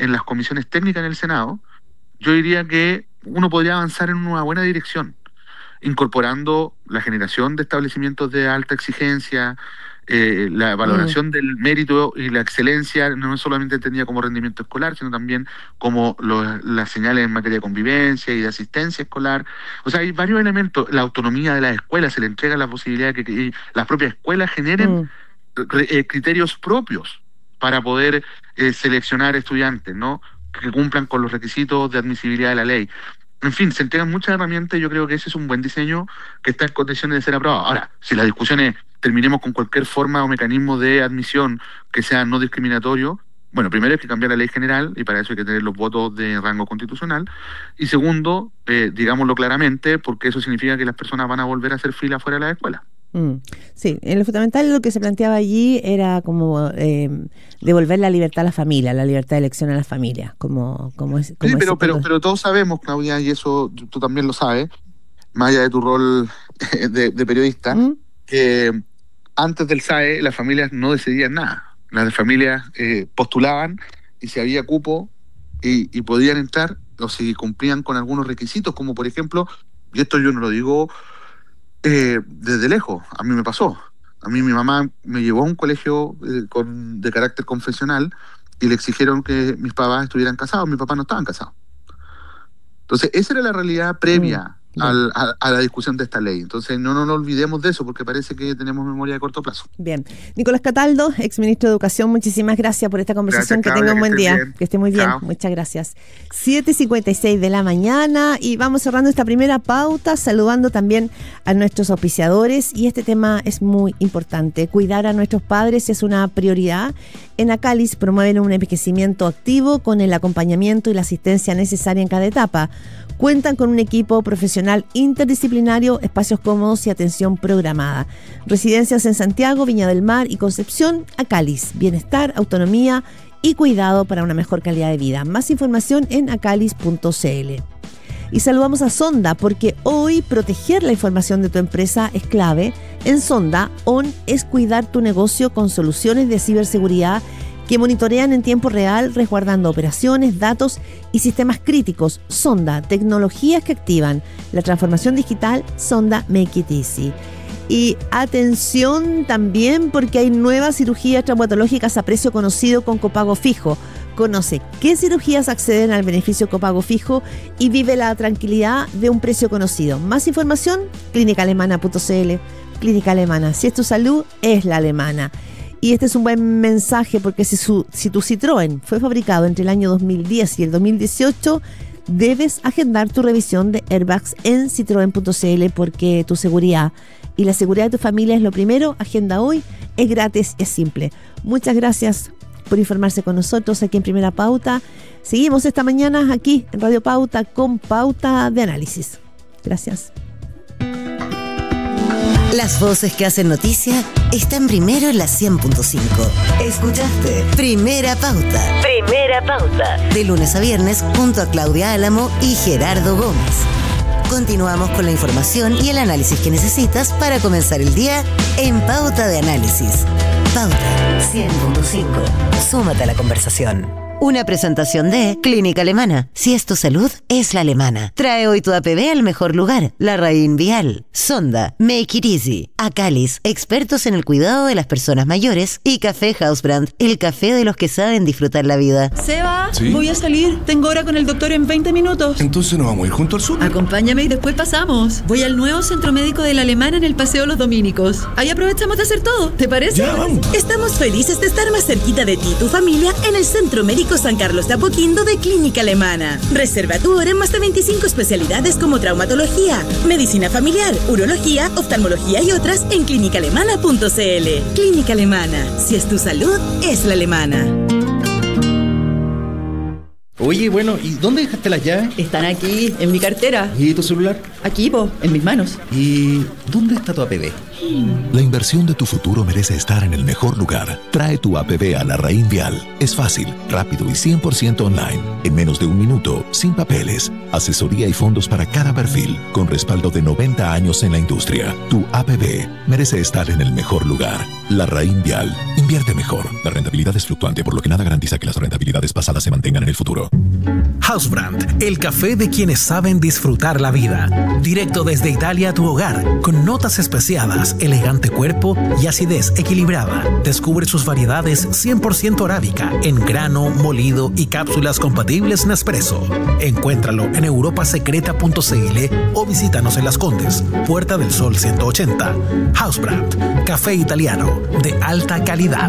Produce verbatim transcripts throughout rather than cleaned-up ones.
en las comisiones técnicas en el Senado, yo diría que uno podría avanzar en una buena dirección, incorporando la generación de establecimientos de alta exigencia, eh, la valoración mm. del mérito y la excelencia, no solamente entendida como rendimiento escolar, sino también como los, las señales en materia de convivencia y de asistencia escolar. O sea, hay varios elementos. La autonomía de las escuelas, se le entrega la posibilidad de que, que las propias escuelas generen mm. eh, criterios propios para poder eh, seleccionar estudiantes, ¿no?, que cumplan con los requisitos de admisibilidad de la ley. En fin, se entregan muchas herramientas y yo creo que ese es un buen diseño que está en condiciones de ser aprobado. Ahora, si la discusión es, terminemos con cualquier forma o mecanismo de admisión que sea no discriminatorio, bueno, primero hay que cambiar la ley general y para eso hay que tener los votos de rango constitucional. Y segundo, eh, digámoslo claramente, porque eso significa que las personas van a volver a hacer fila fuera de la escuela. Mm, sí, en lo fundamental lo que se planteaba allí era como eh, devolver la libertad a la familia, la libertad de elección a la familia, como, como es. Como sí, pero, pero, pero todos sabemos, Claudia, y eso tú también lo sabes, más allá de tu rol de, de periodista, ¿Mm? que antes del S A E las familias no decidían nada. Las familias eh, postulaban y si había cupo y, y podían entrar, o si cumplían con algunos requisitos, como por ejemplo, y esto yo no lo digo Eh, desde lejos, a mí me pasó. A mí mi mamá me llevó a un colegio eh, con, de carácter confesional y le exigieron que mis papás estuvieran casados. Mis papás no estaban casados. Entonces, esa era la realidad previa mm, al, a, a la discusión de esta ley. Entonces, no, no nos olvidemos de eso, porque parece que tenemos memoria de corto plazo. Bien. Nicolás Cataldo, exministro de Educación, muchísimas gracias por esta conversación. Gracias, Claudia, que tenga un buen día. Bien. Que esté muy bien. Chao. Muchas gracias. siete cincuenta y seis de la mañana y vamos cerrando esta primera pauta, saludando también a nuestros auspiciadores. Y este tema es muy importante. Cuidar a nuestros padres es una prioridad. En Acalis promueven un envejecimiento activo con el acompañamiento y la asistencia necesaria en cada etapa. Cuentan con un equipo profesional interdisciplinario, espacios cómodos y atención programada. Residencias en Santiago, Viña del Mar y Concepción. Acalis, bienestar, autonomía y cuidado para una mejor calidad de vida. Más información en acalis punto c l. Y saludamos a Sonda, porque hoy proteger la información de tu empresa es clave. En Sonda, O N es cuidar tu negocio con soluciones de ciberseguridad que monitorean en tiempo real, resguardando operaciones, datos y sistemas críticos. Sonda, tecnologías que activan la transformación digital. Sonda, make it easy. Y atención también, porque hay nuevas cirugías traumatológicas a precio conocido con copago fijo. Conoce qué cirugías acceden al beneficio copago fijo y vive la tranquilidad de un precio conocido. Más información, clínica alemana punto c l. Clínica Alemana, si es tu salud, es la alemana. Y este es un buen mensaje, porque si, su, si tu Citroën fue fabricado entre el año dos mil diez y el dos mil dieciocho, debes agendar tu revisión de airbags en citroen punto c l, porque tu seguridad y la seguridad de tu familia es lo primero. Agenda hoy, es gratis, es simple. Muchas gracias por informarse con nosotros aquí en Primera Pauta. Seguimos esta mañana aquí en Radio Pauta con Pauta de Análisis. Gracias. Las voces que hacen noticia están primero en la cien punto cinco. Escuchaste Primera Pauta. Primera Pauta. De lunes a viernes junto a Claudia Álamo y Gerardo Gómez. Continuamos con la información y el análisis que necesitas para comenzar el día en Pauta de Análisis. Pauta cien punto cinco. Súmate a la conversación. Una presentación de Clínica Alemana. Si es tu salud, es la alemana. Trae hoy tu A P B al mejor lugar. La Raín Vial. Sonda. Make it easy. Acalis. Expertos en el cuidado de las personas mayores. Y Café Housebrand. El café de los que saben disfrutar la vida. Seba, ¿sí? Voy a salir. Tengo hora con el doctor en veinte minutos. Entonces nos vamos a ir junto al súper. Acompáñame y después pasamos. Voy al nuevo centro médico de la alemana en el Paseo Los Dominicos. Ahí aprovechamos de hacer todo. ¿Te parece? Ya, vamos. Estamos felices de estar más cerquita de ti y tu familia en el Centro Médico San Carlos de Apoquindo de Clínica Alemana. Reserva tu hora en más de veinticinco especialidades como traumatología, medicina familiar, urología, oftalmología y otras en clínica alemana punto c l. Clínica Alemana. Si es tu salud, es la alemana. Oye, bueno, ¿y dónde dejaste las llaves? Están aquí, en mi cartera. ¿Y tu celular? Aquí, po, en mis manos. ¿Y dónde está tu A P B? La inversión de tu futuro merece estar en el mejor lugar. Trae tu A P B a Larraín Vial. Es fácil, rápido y cien por ciento online. En menos de un minuto, sin papeles. Asesoría y fondos para cada perfil, con respaldo de noventa años en la industria. Tu A P B merece estar en el mejor lugar. Larraín Vial. Invierte mejor. La rentabilidad es fluctuante, por lo que nada garantiza que las rentabilidades pasadas se mantengan en el futuro. Housebrand, el café de quienes saben disfrutar la vida. Directo desde Italia a tu hogar, con notas especiadas, elegante cuerpo y acidez equilibrada. Descubre sus variedades cien por ciento arábica, en grano, molido y cápsulas compatibles Nespresso. Encuéntralo en europa secreta punto c l o visítanos en Las Condes, Puerta del Sol ciento ochenta. Housebrand, café italiano de alta calidad.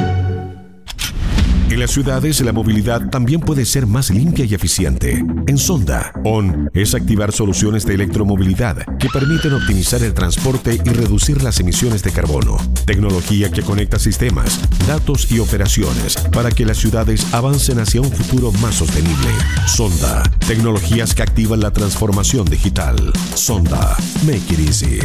En las ciudades, la movilidad también puede ser más limpia y eficiente. En Sonda, O N es activar soluciones de electromovilidad que permiten optimizar el transporte y reducir las emisiones de carbono. Tecnología que conecta sistemas, datos y operaciones para que las ciudades avancen hacia un futuro más sostenible. Sonda, tecnologías que activan la transformación digital. Sonda, make it easy.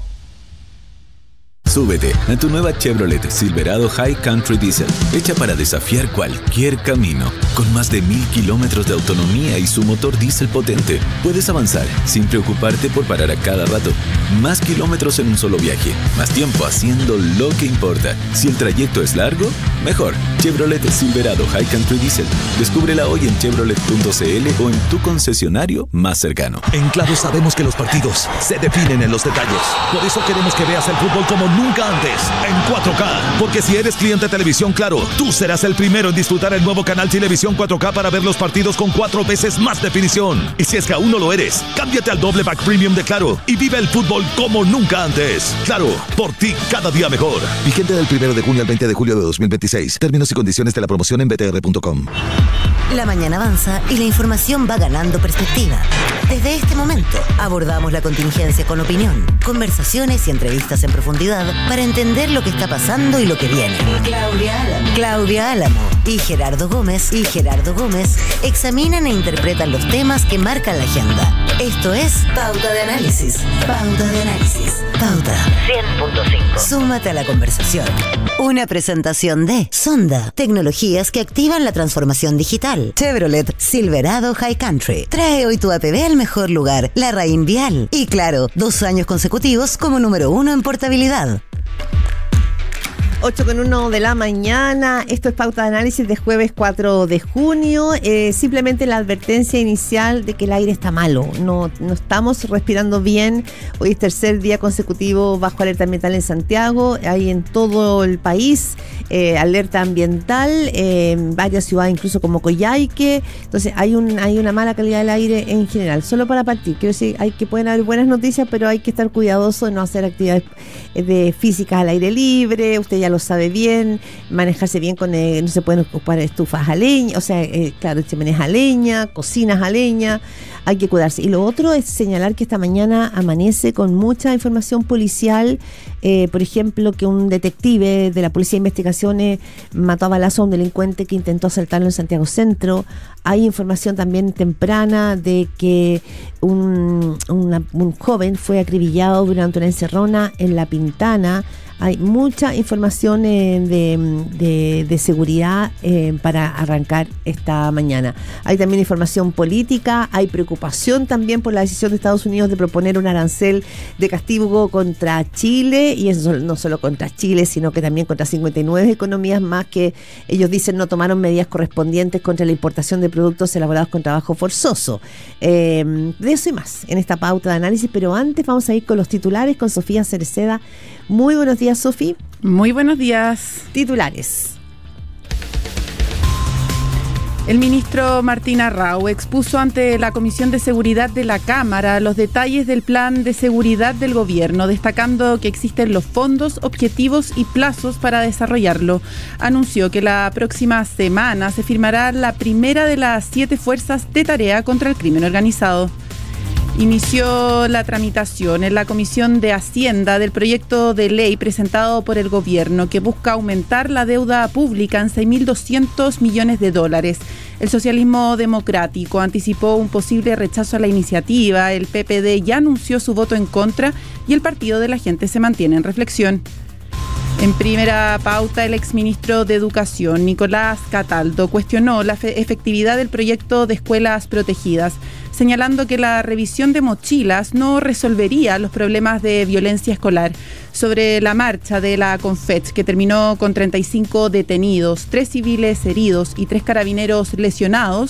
Súbete a tu nueva Chevrolet Silverado High Country Diesel, hecha para desafiar cualquier camino. Con más de mil kilómetros de autonomía y su motor diésel potente, puedes avanzar sin preocuparte por parar a cada rato. Más kilómetros en un solo viaje, más tiempo haciendo lo que importa. Si el trayecto es largo, mejor. Chevrolet Silverado High Country Diesel. Descúbrela hoy en chevrolet punto c l o en tu concesionario más cercano. En Claro sabemos que los partidos se definen en los detalles. Por eso queremos que veas el fútbol como nunca antes, en cuatro K. Porque si eres cliente de Televisión Claro, tú serás el primero en disfrutar el nuevo canal Televisión cuatro K para ver los partidos con cuatro veces más definición. Y si es que aún no lo eres, cámbiate al doble pack premium de Claro y vive el fútbol como nunca antes. Claro, por ti cada día mejor. Vigente del primero de junio al veinte de julio de dos mil veintiséis. Términos y condiciones de la promoción en b t r punto com. La mañana avanza y la información va ganando perspectiva. Desde este momento abordamos la contingencia con opinión, conversaciones y entrevistas en profundidad para entender lo que está pasando y lo que viene. Claudia Álamo, Claudia Álamo y Gerardo Gómez y Gerardo Gómez examinan e interpretan los temas que marcan la agenda. Esto es Pauta de Análisis. Pauta de Análisis. Pauta cien punto cinco. Súmate a la conversación. Una presentación de Sonda, tecnologías que activan la transformación digital. Chevrolet Silverado High Country. Trae hoy tu A P B al mejor lugar, Larraín Vial. Y claro, dos años consecutivos como número uno en portabilidad. ocho con uno de la mañana, esto es Pauta de Análisis de jueves cuatro de junio, eh, simplemente la advertencia inicial de que el aire está malo, no, no estamos respirando bien, hoy es tercer día consecutivo bajo alerta ambiental en Santiago, hay en todo el país eh, alerta ambiental, eh, en varias ciudades incluso como Coyhaique, entonces hay, un, hay una mala calidad del aire en general, solo para partir, quiero decir, hay que pueden haber buenas noticias, pero hay que estar cuidadoso de no hacer actividades de físicas al aire libre, usted ya lo sabe bien, manejarse bien con, eh, no se pueden ocupar estufas a leña, o sea, eh, claro, chimeneas a leña, cocinas a leña, hay que cuidarse. Y lo otro es señalar que esta mañana amanece con mucha información policial, eh, por ejemplo, que un detective de la Policía de Investigaciones mató a balazo a un delincuente que intentó asaltarlo en Santiago Centro. Hay información también temprana de que un, una, un joven fue acribillado durante una encerrona en La Pintana. Hay mucha información eh, de, de, de seguridad eh, para arrancar esta mañana. Hay también información política, hay preocupación también por la decisión de Estados Unidos de proponer un arancel de castigo contra Chile, y eso no solo contra Chile, sino que también contra cincuenta y nueve economías más que ellos dicen no tomaron medidas correspondientes contra la importación de productos elaborados con trabajo forzoso. Eh, de eso y más en esta pauta de análisis, pero antes vamos a ir con los titulares con Sofía Cereceda. Muy buenos días, Sofi. Muy buenos días. Titulares. El ministro Martín Arrau expuso ante la Comisión de Seguridad de la Cámara los detalles del plan de seguridad del gobierno, destacando que existen los fondos, objetivos y plazos para desarrollarlo. Anunció que la próxima semana se firmará la primera de las siete fuerzas de tarea contra el crimen organizado. Inició la tramitación en la Comisión de Hacienda del proyecto de ley presentado por el gobierno que busca aumentar la deuda pública en seis mil doscientos millones de dólares. El socialismo democrático anticipó un posible rechazo a la iniciativa, el P P D ya anunció su voto en contra y el Partido de la Gente se mantiene en reflexión. En primera pauta, el exministro de Educación, Nicolás Cataldo, cuestionó la efectividad del proyecto de escuelas protegidas, señalando que la revisión de mochilas no resolvería los problemas de violencia escolar. Sobre la marcha de la Confech, que terminó con treinta y cinco detenidos, tres civiles heridos y tres carabineros lesionados,